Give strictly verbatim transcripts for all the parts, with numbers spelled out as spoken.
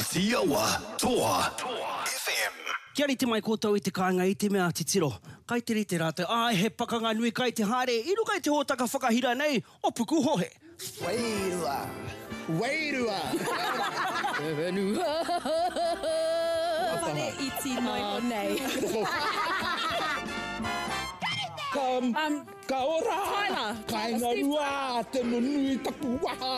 Te Awa Toa F M. Kia rite mai koutou i te kāinga i te mea titiro. Kai te rite rātou. Ai, he pakanga nui kai te hare. Inu kai te hōtaka whakahira nei. O puku hohe. Wairua. Wairua. Ewenua. Whare iti noi o nei. Kam, Um, ka ora. Tyler. Kāinga rua, te nunui tapu waha.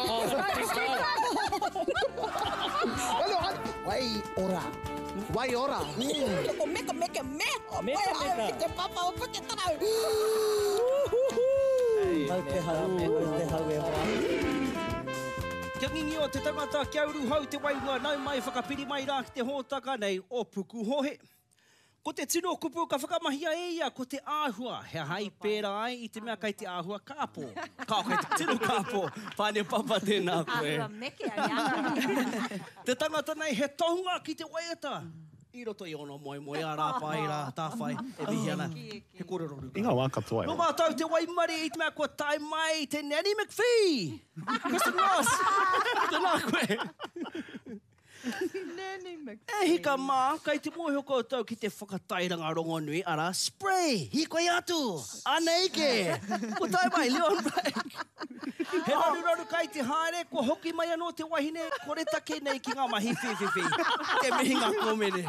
Alo, wai ora. Wai ora. Ko meka meka me. Meka, meka. Te papa o puke tarau. Mau te hau, mau te hau e hoa. Kia ngingi o te tangata kia uru hau te wainga nau mai whakapiri mai rā ki te hōtaka nei o puku hohe. Ko te tino kupu ka whakamahia e ia, ko te āhua. He hai pērā ai i te mea kai te āhua kāpō. Kao kai te tino kāpō. Pāne papa tēnā koe. Āhua meke a iana. Te tangata nei he tohunga ki te waiata. I roto i ono moe moe a rāpai rā tāwhai. E mihi ana. He kōrero ruka. Inga wā katoa. No mātou te waimari i te mea kua tai mai te Nanny McPhee. Kristen Ross. Tēnā koe. Nanny McPhee. E hika mā, kai te mōhio koutou ki te whakatairanga rongo nui, ara, spray, hikoi atu, aneike, ko tai mai, Leon Break. He raru kai te haere, ko hoki mai anō te wahine, ko re take nei ki ngā mahi whiwhiwhi. Te mihi ngā komene.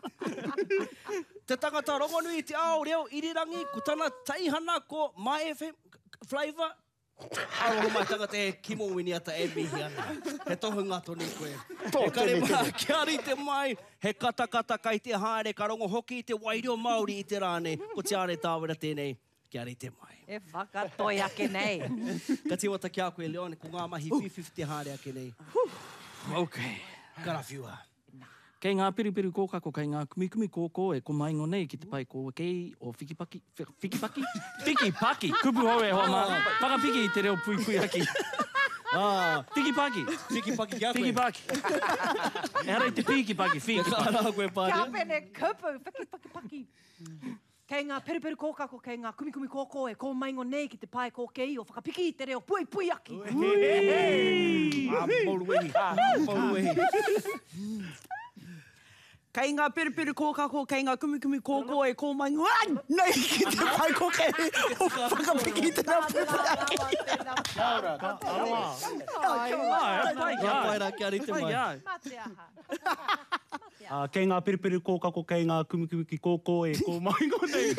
Te tangata rongo nui te ao reo irirangi, ko tana taihana ko My F M flavour, Aroho mai tangata e kimo wini ata e mihi ana. He tohu ngato ni koe. He kare mā, kia rite mai, he katakata kai te haere, ka rongo hoki i te waireo Māori i te rāne, ko te are tāwera tēnei, kia rite mai. E whakatoi ake nei. Ka te wata kia koe Leone, ko ngā mahi whiwhiwhi te haere ake nei. Ok. Karawhiua. Kei ngā piripiru kōkako, kei ngā kumikumi kōkō e ko maingo nei ki te pai ko kei o whikipaki, whikipaki? Whikipaki, kupu hau e hoa mā. Whakapiki i te reo pui pui aki. Ah, Whikipaki. whikipaki kia koe. Whikipaki. E harai te whikipaki, Ka whikipaki. rā koe Kia pārea. pene kupu, whaki paki paki. Kei ngā periperu kōkako, kei ngā kumikumi kōkō e ko maingo nei ki te pai ko kei o whakapiki i te reo pui pui aki. Ah, moruehi. Moruehi. Kei ngā periperu kōkako, kei ngā kumikumi kōkō e ko maingo ai nei ki te pai ko kei o whakapiki te reo pui pui aki. Aura, ka aroa. Kia paira, kia rite mai. Mate aha. Uh, kei ngā piripiru kōkako, kei ngā kumikumi kōkō e ko maingo nei.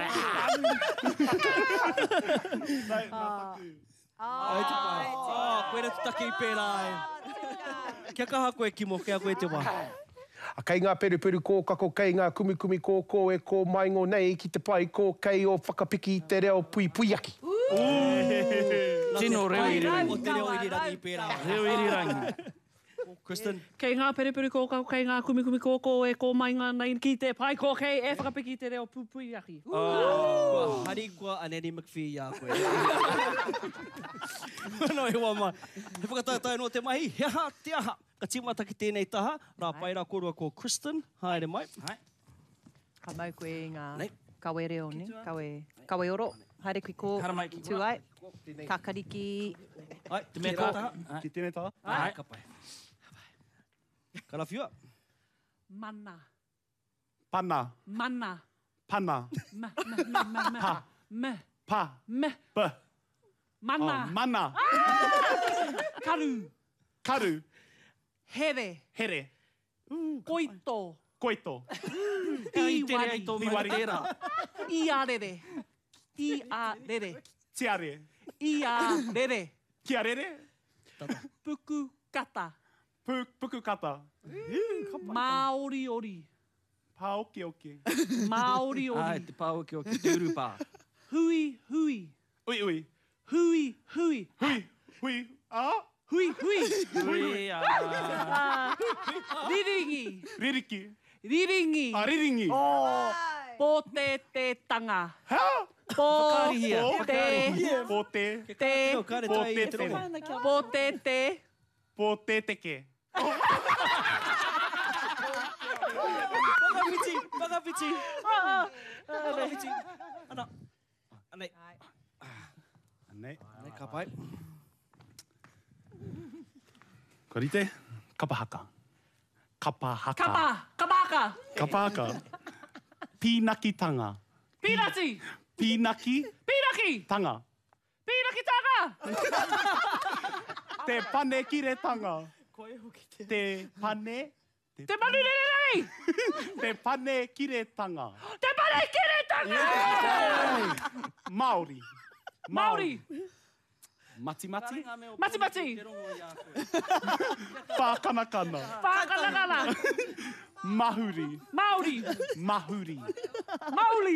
Ai te pai. Ah, koe re te take i pērā e. Kia kaha koe kimo, kia koe te wā. A kei ngā peruperu kōkako, kei ngā kumikumi kōkō e ko maingo nei ki te pai ko kei o whakapiki i te reo pui pui aki. Tino reo irirangi. O te reo irirangi i pērā. Reo irirangi. Kristen. Kei ngā periperu kōkako, kei ngā kumikumi kōkō e ko mainga nei ki te pai ko kei e whakapiki i te reo pui pui aki. Kua hari kua a Nanny McPhee ia koe. No e wā mai. He whakatautai no te mahi, he aha, te aha. Ka timata ki tēnei taha, rā pai rā korua ko Kristen. Haere mai. Hai. Ka mau koe i ngā Nei. kawe reo ne, kawe, kawe oro. Haere kui ko Hara mai ki tu ai. Kakariki. Ai, te mea taha. Ki tēnei tā? Ai, ka pai. Karawhiua. Mana. Pana. Mana. Pana. Ma, ma, ma, ma, ma. Pa. Me. Pa. Me. Pa. Mana. Oh, mana. Karu. Karu. Here. Here. Koito. Koito. I te rea i tō mai Tiwari. tērā. Iarere. Iarere. Tiare. Iarere. Kia rere. Puku kata. Pu, puku kata. Māori ori. Pa oke oke. Māori Ai, ori. te pāo ki o ki te urupā. Hui, hui. Ui ui. Hui, hui. Hui. Hui. Ah. Hui, hui. Ui, a... Ah, riringi. Ririki. Riringi. Ah, riringi. Pō te te tanga. Ha? Pō Whakarihia, te whakarihia. Po te. te. Kāre Po tai te e te rongo. te. Pō te te. Po te teke. Whakawhiti, whakawhiti. Whakawhiti. Ana. Anei. Nei. Anei, ka pai. Ko rite, kapahaka. Kapahaka. Kapa. Kapaka. Kapahaka. Pīnakitanga. Pinati. Pīnaki. Pinaki. Tanga. Pinaki tanga. Te pane kiretanga. Te pane. Te manu nerei. Te pane kiretanga. Te pane kiretanga. Māori. Maori. Mati mati. Mati mati. Whākanakana. Whākanakana. Mahuri. Maori. Mahuri. Maoli.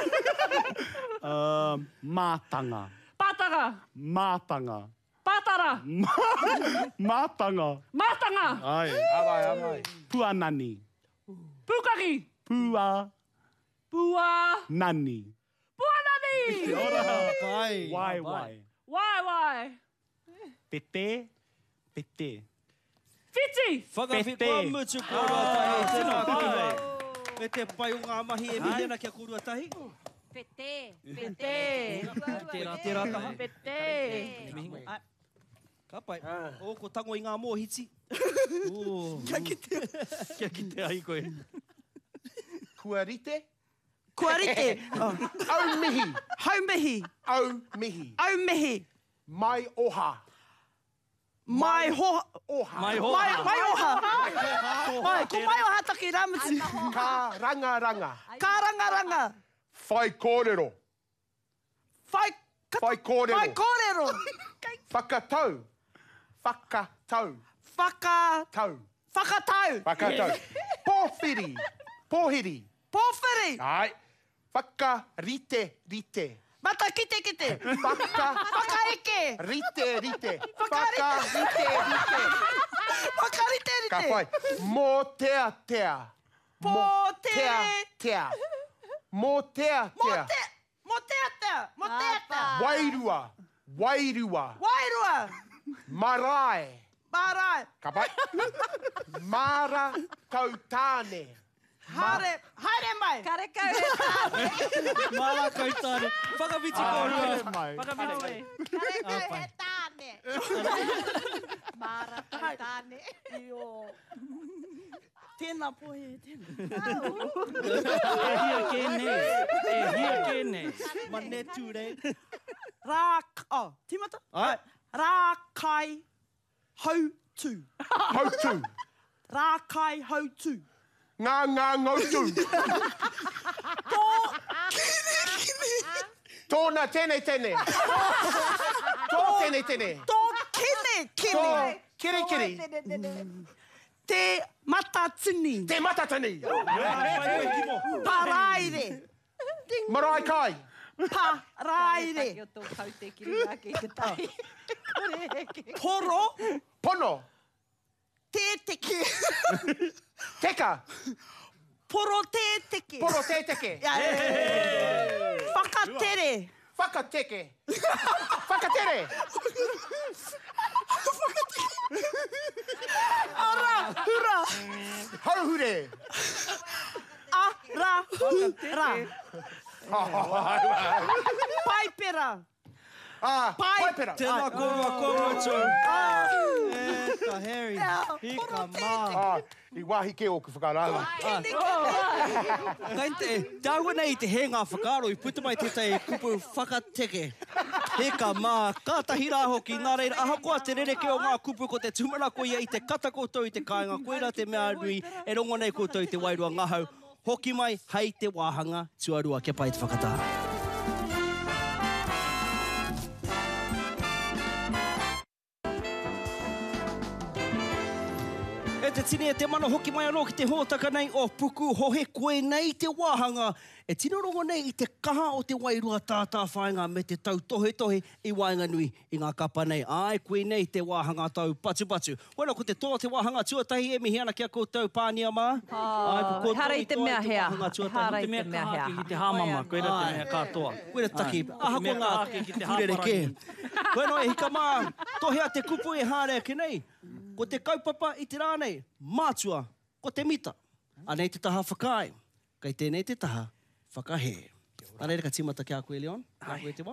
Uh, mātanga. Patara. Mātanga. Patara. Mātanga. Matanga. Ai. Awai, awai. Puanani. Pukaki. Pua. Pua. Nani. Puanani. Kai. Wai wai. Wai wai. Pete. Pete. Fiti. Whakawhikoa mutu kōrua tahi. Tēnā kai. Me te pai o ngā mahi e mihena kia kōrua tahi. Pete. Pete. Tērā, tērā taha. Pete. Ka pai. O ko tango i ngā mōhiti. Kia kite. Kia kite ai koe. Kua rite. Kua rite. Au mihi. Hau mihi. Au mihi. Au mihi. Mai oha. Mai hoha. Oha. Mai ho. Mai, mai oha. Mai, ko mai oha taki ramuti. Ka ranga ranga. Ka ranga ranga. Whai kōrero. Whai, ka, Whai kōrero. whai kōrero. Whakatau. Whakatau. Whaka, Tau. whakatau. Whakatau. Pōwhiri. Pōhiri. Pōwhiri. Ai. Whakarite, rite. Mata kite kite. Whaka. Whakaeke. Rite, rite. Whakarite. Whakarite, rite. Whakarite rite. Ka whai. Mō tea, tea. Mō te. Tea, tea. Mō tea, Mō tea. te. Mō tea tea. Mō tea tea. Wairua. Wairua. Wairua. Marae. Marae. Ka pai. Mara tautāne. Hare. Haere mai. Kare kau he tāne. Mara kautare. Whakawhiti kōrua. Mai. Whakawhiti. Kare kau he tāne. Mara kau tāne. Io. Tēnā pohe, tēnā. E hia kēnei. E hia kēnei. Mane ture. Rā, oh, tīmata? Ai. Rā kai hau tū. Hautu. Rā kai hau tū. Ngā ngā ngautu. Tō, Tōna tēne tēne. Tō tēne tēne. tō kene Tō kene. kiri kiri. Te matatini. Te matatani. Paraire. Marae kai. Paraire. Ki o tō kau te kiri ngā ki te tai. Poro. Pono. Te teke. Teka. Poro te teke. Poro te teke. Whakatere. Whakateke. Whakatere. Ara, hura. Hauhure. Ara, hura. Paipera. Ah, Pai- paipera. Tēnā kōrua kōmutu. E ka Harry. I ka mā. Ah, i wāhi ke o ku whakaranga. Kai te, tāua nei te he ngā whakaro i puta mai tētai kupu whakateke. He ka mā, kātahi rā hoki, nā reira, ahakoa te rereke o ngā kupu ko te tumana ko ia i te kata koutou i te kāinga, koera te mea rui, e rongo nei koutou i te wairua ngahau. Hoki mai, hei te wāhanga, tuarua, kia pai te whakatāra. E te tine e te mana hoki mai anō ki te hōtaka nei o puku hohe koe nei te wāhanga. E tino rongo nei i te kaha o te wairua tātā whainga me te tau tohe tohe i wainga nui i ngā kapa nei. Ai, koe nei te wāhanga tau patu patu. Wena ko te toa te wāhanga tuatahi e mihi ana kia koutou pānia mā. Ai, ko hara i tori te toa mea te hea. wāhanga tuatahi. Hara Te mea te mea kahaki hea. ki te hāmama, koera te Ai. mea katoa. Koera taki, Ai. aha Te ko mea kahaki ki te ngā kurereke. hāparani. Koeno e hika mā, tohea te kupu e hārea ki nei. Ko te kaupapa i te rānei, mātua, ko te mita. Anei te taha whakai, kai tēnei te taha whakahe. Anei ka timata kia koe, Leon. Kia koe te wā.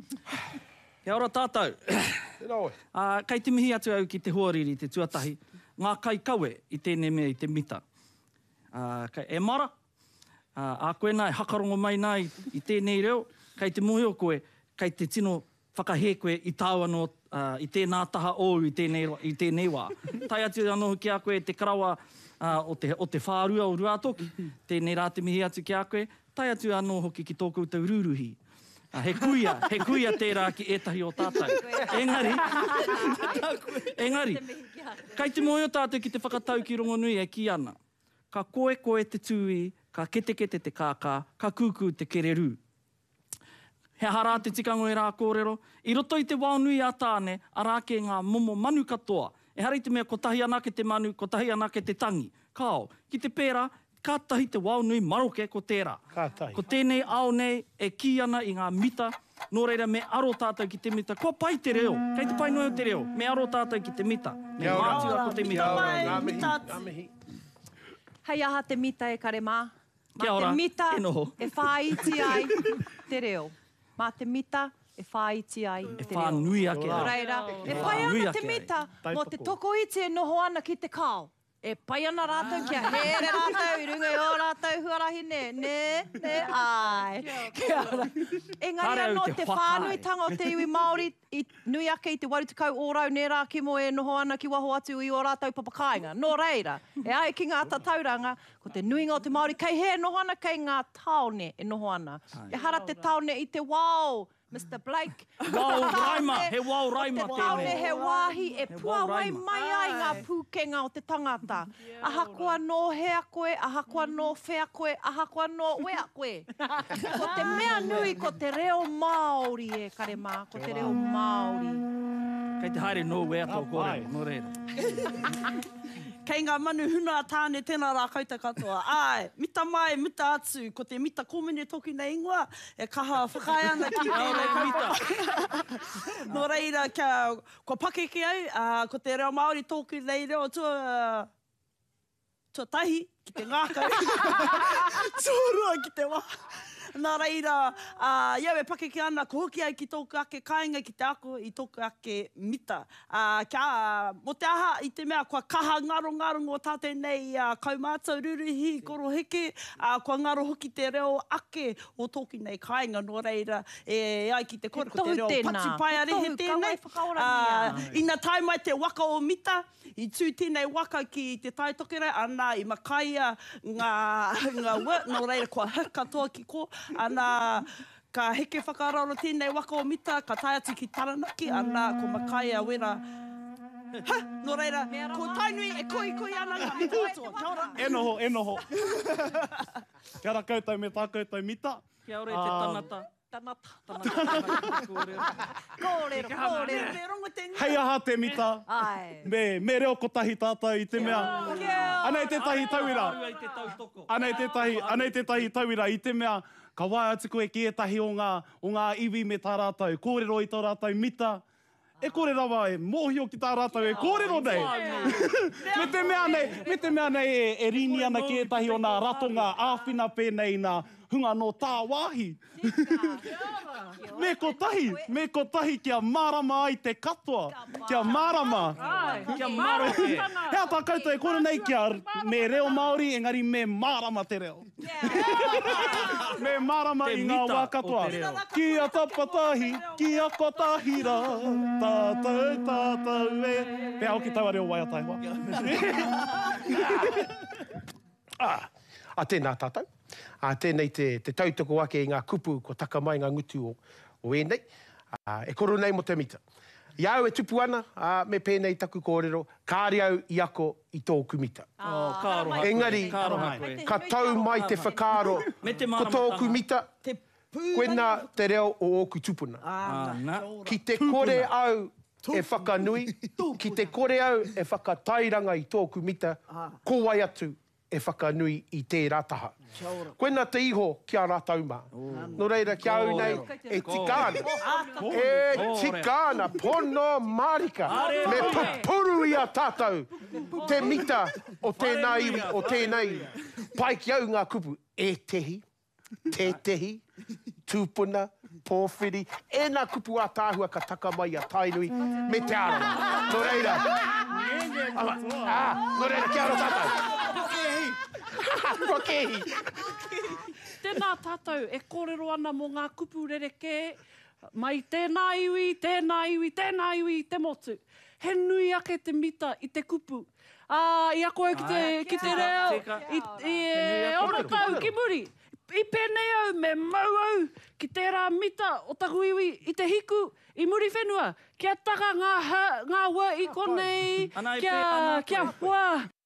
Kia ora tātou. Tēnā oe. Uh, kei te mihi atu au ki te huariri, te tuatahi. ngā kai kaue i tēnei mea i te mita. Uh, kai e mara, uh, a koe nā e hakarongo mai nā i, i tēnei reo, kai te mohi o koe, kai te tino whakahē koe i tāua no uh, i tēnā taha ou i tēnei, i tēnei wā. Tai atu anō ki a koe te karawa uh, o, te, o te whārua o Ruatoki, tēnei rā te mihi atu ki a koe, tai atu anō hoki ki tōku tau ruruhi. Uh, he kuia, he kuia tērā ki ētahi o tātai. Engari, engari, kai te mohi o tātou ki te whakatau ki Rongonui e ki ana. Ka koe koe te tūi, ka kete kete te kākā, ka kūkū te kereru. He harā te tikango e rā kōrero. I roto i te wānui a tāne, a rā ke ngā momo manu katoa. E hari te mea ko tahi anake te manu, ko tahi anake te tangi. Kao, ki te pērā, ka tahi te wānui maroke ko tērā. Kātahi. Ko tēnei ao nei e ki ana i ngā mita, nō reira me aro tātou ki te mita. Ko pai te reo, kei te pai noe o te reo, me aro tātou ki te mita. Me Kia ora. mātua ko te mita. Kia ora, Mai, ngā mihi, mita. ngā mihi. Hei aha te mita e kare mā. Mā Kia ora, te mita e noho. e whāiti ai te reo. Mā te mita e whāiti ai E te reo. whānui ake Nō ai. reira, e E whai whānui ana ake te ai. mita, Tai mō te toko. toko iti e noho ana ki te kao. E pai ana rātou kia here rātou, i runga i o rātou huarahi ne, ne, ne, ai. Kia ora. Engari Hare au anō te te whakae. whānuitanga o te iwi Māori, i nui ake i te warutukau ōrau, ne rā ki mo e noho ana ki waho atu i o rātou papakainga. Nō reira, e ai ki ngā tatauranga, ko te nuinga o te Māori, kei he noho ana, kei ngā taone e noho ana. E hara te taone i te wao, Mister Blake. Wao raima, he wao raima Te taone tēnei. he wāhi e He pua wao wai raima. mai ai ngā pūkenga o te tangata. Aha koa no hea koe, aha koa no whea koe, aha koa no wea koe. Ko te mea nui, ko te reo Māori e kare mā, ko te reo Māori. Kei te haere no wea tō kore, no reira. Kei ngā manu huna a tāne tēnā rā kauta katoa. Ai, mita mai, mita atu, ko te mita kōmene toki nei ingoa, e kaha whakai ana ki tēnei mita. Nō reira, kia, ko pakeke au, uh, ko te reo Māori tōku nei reo tua, tua tahi ki te ngākau. Tua rua ki te wā. Nā reira, uh, iau e pakeke ana, ko hoki ai ki tōku ake kāinga ki te ako i tōku ake mita. Uh, kia, mo te aha i te mea, kua kaha ngaro ngaro ngō tātou nei uh, kaumātau ruruhi, koro heke, uh, kua ngaro hoki te reo ake o tōku nei kāinga. Nō reira, e ai ki te kore, ko te reo tohu tēnā. pati pai a rehe Tohu, kawai tēnei. whakaorangia. Ina tai mai te waka o mita, i tū tēnei waka ki te tai tokera, ana i makaia ngā, ngā wā, nō reira kua haka toa ki ko, ana ka heke whakararo tēnei waka o mita, ka tai atu ki Taranaki, ana ko makaia wera. Ha, nō reira, ko tainui e koi koi ana ngā mita atua. Kia ora. E noho, e noho. Kia ora koutou me tā koutou mita. Kia ora e te tanata. Tanata. Tanata. Kōrero. Kōrero, kōrero. Te rongo te nui. Hei aha te mita. Ai. Me, me reo kotahi tātou i te mea. Kia Ana i te tahi tauira. Aru ai te tautoko. Ana i te tahi, ana i te tahi tauira i te mea. Ka wai atu koe ki etahi o ngā, o ngā iwi me tā rātou. Kōrero i tā rātou mita. E kore rawa e mōhio ki tā rātou e kōrero nei. me te mea nei, me te mea nei e, e rini ana ki etahi o ngā ratonga āwhina pēnei nā hunga no tā wāhi. me ko tahi, me ko tahi kia marama ai te katoa. Kia marama. Kia maroke. Hea tā koutou e kore nei kia me reo Māori, engari me marama te reo. me marama Te i ngā mita wā o katoa. te reo. Kia tapatahi, kia kotahira, tātou, tātou e. Pea hoki taua reo wai a tai hoa. Ah, a tēnā tātou. A tēnei te, te tautoko ake i ngā kupu ko taka mai ngā ngutu o, o enei. Ah, e koro nei mo te mita. Iau e tupu ana, ah, me pēnei taku kōrero, kāri au i ako i tōku mita. Oh, kāroha. Engari, Kāroha koe. ka tau mai te whakaro Me te ko marama tōku tanga. mita, Te pū. koe nā te reo o ōku tupuna. Ah, na. Ki te kore au e whakanui, ki te kore au e whakatairanga i tōku mita, ko wai atu e whakanui i tērā taha. Koe nā te iho kia rātau mā. Nō reira kia au nei, e tikāna. E tikāna, pono marika. Me pupuru i a tātou. Te mita o tēnā iwi, o tēnei. Pai ki au ngā kupu, e tehi, te tehi, tūpuna, pōwhiri, e nā kupu a tāhua ka taka mai a tainui, me te ara. Nō reira, Ah, no reira, kia ora tātou. Kua kehi. Tēnā tātou, e kōrero ana mō ngā kupu rereke, mai tēnā iwi, tēnā iwi, tēnā iwi, te motu. He nui ake te mita i te kupu. Ah, i a koe ki te, ki te reo, i, i e ono tau ki muri. I pēnei au me mau au ki tērā mita o taku iwi i te hiku i muri whenua. Kia taka ngā, ha, ngā wā i konei, kia, kia wā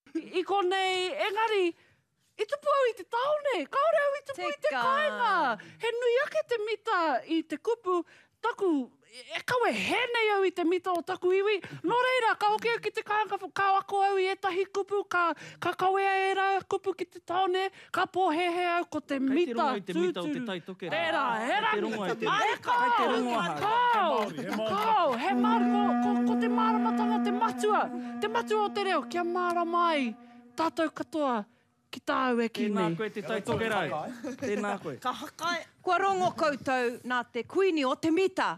i konei, engari, i tupu au i te taone, kaore au i tupu i te kāinga. He nui ake te mita i te kupu, taku, e kawe henei au i te mita o taku iwi. Nō reira, ka hoki au ki te kāinga, ka wako au i etahi kupu, ka, ka kawea e rā kupu ki te taone, ka pōhehe au ko te mita. Kai te rongo i te mita o te taitoke. Tērā, he Kai te rangi. rongo i te- Ai, Kai te kau, rongo aha. kau, kau, he mara, ko, ko, ko te māramatanga, te matua. Te matua o te reo, kia mara mai, tātou katoa, ki tāu e ki Tēnā nei. koe te taitoke rai. Tēnā koe. Ka hakai. Kua rongo koutou nā te kuini o te mita.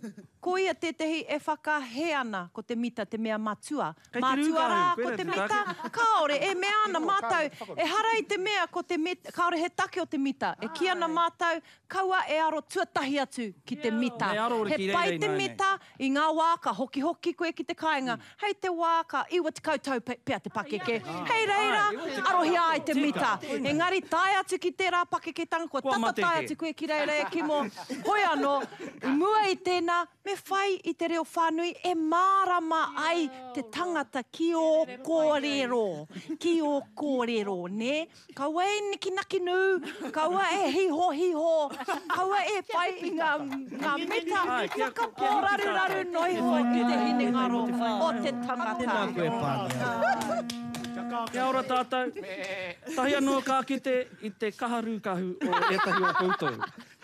Ko ia tētahi e whakahe ana ko te mita, te mea matua. Kei te Matua rūkahu, rā koe ko rā te te mita. Kaore, e mea ana mātau. E harai te mea ko te mita. Kaore, he take o te mita. E ki ana mātau, kaua e aro tuatahi atu ki te mita. Me aro ora He ki pai reirei te nai nei. mita i ngā wāka, hoki-hoki koe ki te kāinga. Hei te wāka, iwa te koutou pe- pea te pakeke. Hei reira, arohi ai te mita. Engari, tai atu ki tērā pakeketanga, kua Kua tata mateke. tai atu koe ki reira e ki mo. Hoi anō, i mua i tēnā, me whai i te reo whānui, e mārama ai te tangata ki o kōrero. Ki o kōrero, ne? Kaua e niki-naki nū, kaua e hiho hiho, kaua e whai i ngā, ngā mita, Ai, kia- whaka kia hiki pōraru-raru tātou. noiho ki te hinengaro o te Tēnā tangata. koe pāngia. Kia ora tātou. Tahi anō ka kite i te kaharukahu o etahi o koutou.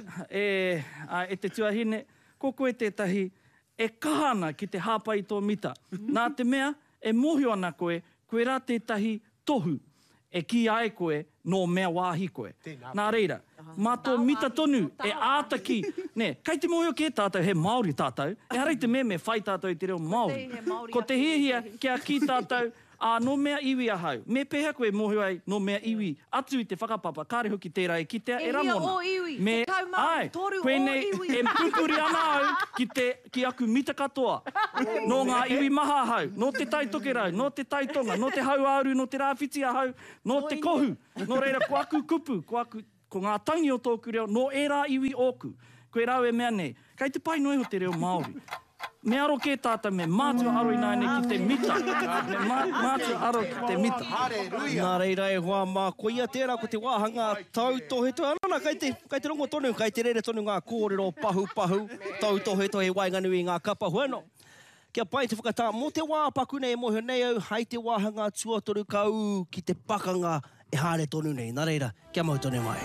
E, a, e te tuahine, ko koe tētahi e kahana ki te hāpai tō mita. Nā te mea, e mohio ana koe, koe rā tētahi tohu e ki ai koe no mea wāhi koe. Nā reira, mā tō mita tonu e ātaki. Ne, kai te mohio ki e tātou, he Māori tātou, e harai te mea me whai tātou i te reo Māori. He Māori Ko te hihia kia ki tātou, a no mea iwi ahau. Me pēhea koe mohio ai no mea iwi atu i te whakapapa, kāre hoki tērā e ki te E e ramona. hia o iwi, Me, te kaumā, ai, toru o koe nei iwi. e pupuri ana au ki, te, ki aku mita katoa. No ngā iwi maha ahau, no te taitoke rau, no te taitonga, no te hauauru, no te rāwhiti ahau, no te kohu. No reira, ko aku kupu, ko, aku, ko ngā tangi o tōku reo, no e rā iwi oku. Koe rau e mea nei. Kai te pai noi o te reo Māori. Me aro ke tātou me mātua aro i nāne ki te mita. Me mā, mātua aro ki te mita. Nā reira e hoa mā ko ia tērā ko te wāhanga tau tohe tohe. Anana, kai te, kai te rongo tonu, kai te rere tonu ngā kōrero pahu pahu, tau tohe tohe wainganu i ngā kapa hueno. Kia pai te whakatā, mō te wā paku nei e mohio nei au, hai te wāhanga tuatoru kau ki te pakanga e hāre tonu nei. Nā reira, kia mau tonu mai.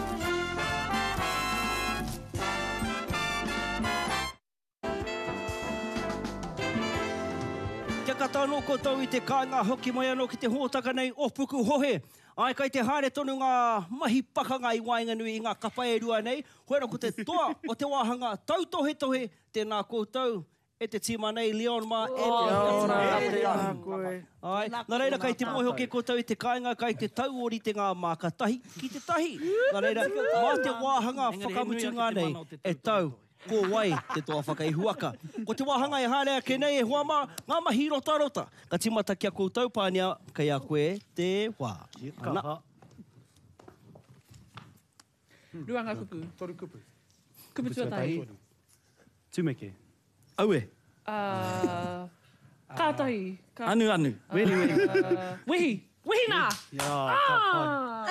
Kia kata anō koutou i te kāinga hoki mai anō ki te hōtaka nei o puku hohe. Ai kai te haere tonu ngā mahi pakanga i Wainganui i ngā kapa e rua nei. Hoera ko te toa o te wāhanga tau tohe tohe tēnā koutou. E te tima nei, Leon mā e ora, tēnā koe. Ai, nā reira kai te mohi hoki koutou i te kāinga, kai te tau ori te ngā mākatahi ki te tahi. Nā reira, mā te wāhanga whakamutu ngā nei, e tau ko wai te toa whakaihuaka. Ko te wāhanga e hārea ke nei e hua mā, ngā mahi rota rota. Ka timata kia koutou pānia, kai a koe te wā. Ana. Ruanga kupu. Toru kupu. Kupu tuatahi. Tumeke. Aue. Uh, kātahi. Kā... Anu anu. Weri weri. Wehi. Wehi nā. Ia, Ah.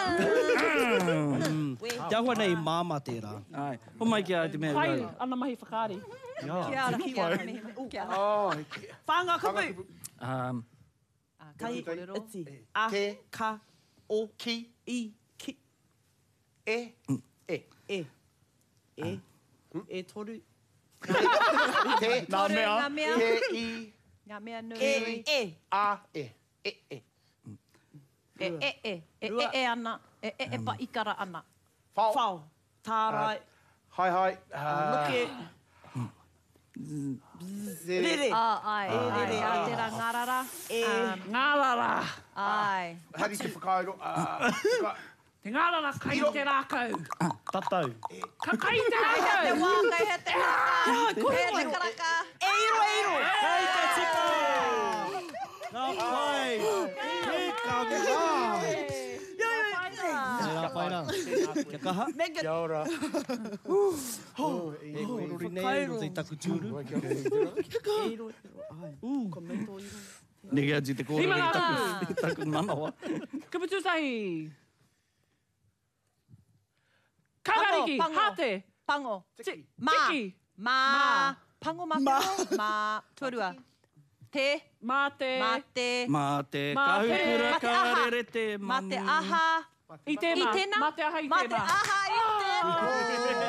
Te ahua nei māma tērā. Ai, o mai kia te mea Pai, rau. ana mahi whakaari. ia. Kia ara, kia ara, mehe. Kia ara. Oh, Whanga kupu. Um, Kai, kōrero. iti. A, Te. ka, o, ki, i, ki, e, e. e. E. E toru. Te, Nā mea. Ngā mea, te, i, ngā mea nui. E, e. a, e. E, e. E, e, e. E, e, e ana. E, e, e pa ikara ana. Whao. Whao. Tārai. Hai, hai. Uh, Luke. Rere. Ah, ai, ai, ai, tērā ngarara. E Ngārara. Ai. Hari te whakaero. ah, whaka- Te ngārara kai te rākau. Tatau. Ka kai te Ai, he te rākau. wā, kai he te karaka. He te karaka. eiro, eiro. Hei te tika! Nā pai! He ka wā! Nā pai rā. Kia kaha? Mega. Kia ora. E korori nei no te taku tūru. Eiro, eiro. Ai. Kometo eiro. Nege ati te kōrere Himanga. taku, taku manawa. Kapututahi. Kakariki. Pango, Hate. Pango. Tiki. Ma. Tiki. Ma. Ma. Pango ma. Pango. Ma. Tuarua. Te. Mā te. Ma te. Mā te Mā te- kahukura Ma te aha. karere te Ma manu. te aha. I tēnā. I tēnā. Mā te aha i Ma te tēnā. aha i tēnā.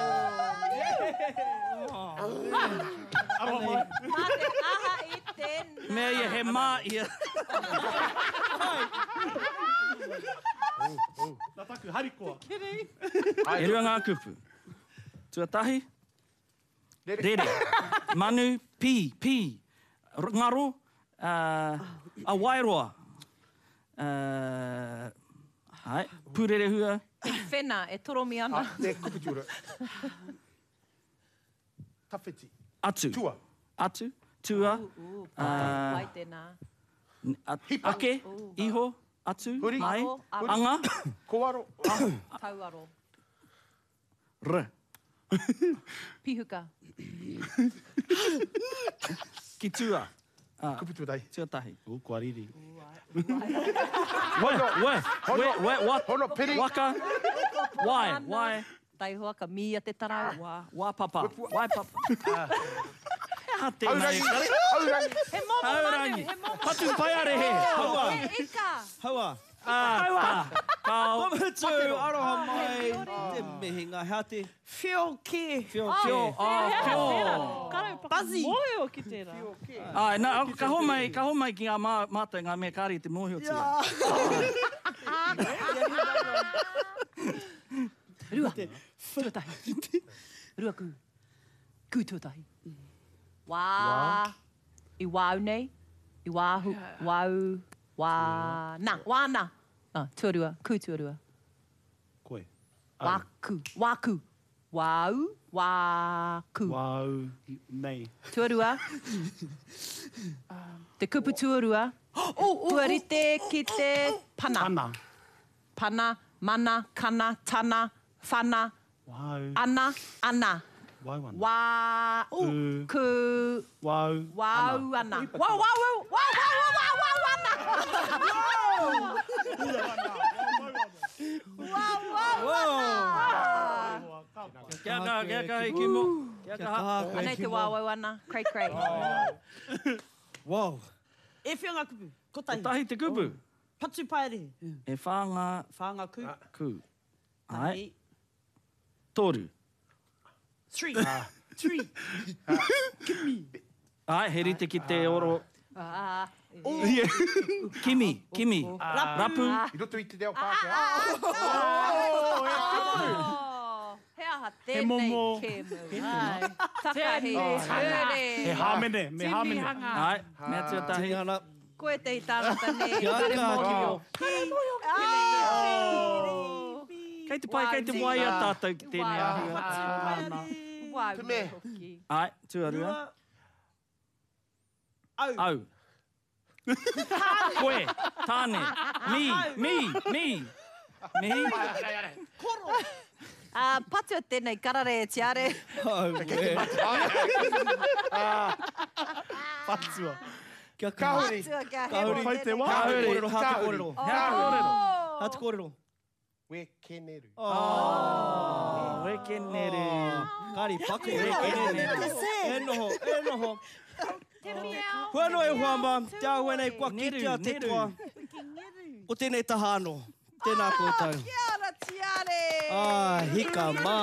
Ma te aha i tēnā. Mea ia he mā ia. Nā taku, harikoa. E rua ngā kupu. Tuatahi. Rere. Rere. Manu, pi, pi. R- Ngaro. Uh, a wairoa. Uh, ai, pūrere hua. E whena, e toromi ana. Ah, te kuputura. Tawhiti. Atu. Tua. Atu. Tua. Uh, Wai tēnā. a- ake. Iho. Atu. Huri. Mai. Aho, aho. Anga. Koaro. Tauaro. R. Pihuka. Ki tua. Ah, Kuputura. tuatahi. O, kua riri. We, we, we, we, what? Hono piri. Waka. Wai, wai. Tai hoaka mia te tarau. Wā, wā papa. Wai papa. Ha tēnei. Haurangi. Haurangi. He momo manu, Haurangi. he momo. Patu pai are he. Haua. E ika. Haua! Ah, tā. Kau. Kometu, aroha mai! Te mehinga, hea te Whio ke. whio Whio. ke. Ah, whio. Karai Buzzy. Moeo ki tērā. Ah, nā, ka ho mai, ka ho mai ki ngā mā, mātai ngā mea kāri te mōhio tia. Rua. Tuatahi. Rua ku. Ku tuatahi. Wā. I wāu nei. I wāhu. Wāu. Wā. Nā. Wā nā. Ah, tuarua. Ku tuarua. Koe. Wāku. Wāku. Wāu. Wāku. Wau. Nei. Tuarua. Te kupu tuarua. Tuarite ki te pana. Ana. Pana, mana, kana, tana, whana, Wau. ana, ana. Wau ana. Wā, Ku. ku, Wau. wāu ana. Wau, wau, wau, wau, wau, wau, wau, ana. Wau, wau, ana. Kia kaha, kia kaha i kimo. Kia kaha. Anei te wā, wau, ana. Cray, cray. Wow! E whionga kupu. Kotahi. Tahi te kupu. Patu paere. E whanga Whanga ku. ku. Ai. Tahi. Toru. Three. Three. Ai, he rite ki te oro. Ah, Kimi, kimi. Rapu. I roto i te reo Pākehā. oh, he aha tēnei momo. ke mu. Ai, takahi, He ture. hāmene, me hāmene. Timihanga. Ai, mea tuatahi. Tingana, Koe te i tāngata nei. kia Kare kaha ki mō. mo. Kei te pai, kei te wai a tātou ki tēnei ahua. Wau, Te me. hoki. Ai, tuarua. Rua. Au. Au. Koe, tāne, mi, mi, mi. Mi. Uh, patu a tēnei karare e tiare. Au, e. Patua. Kia kaha. Kahuri. Patu a kia Kahuri. he Pai te wā. Hatu Kahuri. kōrero, hatu Kahuri. kōrero. Hea kōrero. Hatu kōrero. We keneru. Oh, weke nere. Kari paku. E keneru. E noho, e noho. Hua no e huama, te ahua nei kua Neru, kitea te neru. toa. O tēnei tahano. Tēnā koutou. Kia ora tiare. Ah, hika mā.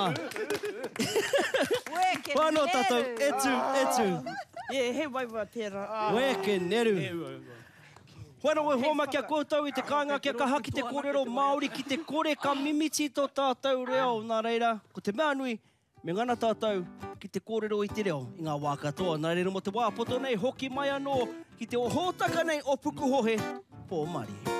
Weke Hua no neru. tātou, etu, etu. E, he waiwa tērā. Weke neru. Hua no e huama kia koutou i te kāinga kia kaha ki te kōrero Māori ki te kore ka mimiti tō tātou reo. Nā reira, ko te mea nui, Me ngana tātou ki te kōrero i te reo i ngā wā katoa. Nā reira mo te wā poto nei hoki mai anō ki te o hōtaka nei o Pukuhohe, Paul Murray.